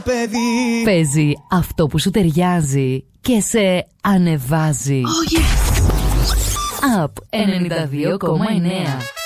Παιδί. Παίζει αυτό που σου ταιριάζει και σε ανεβάζει. Oh yes. Up 92,9.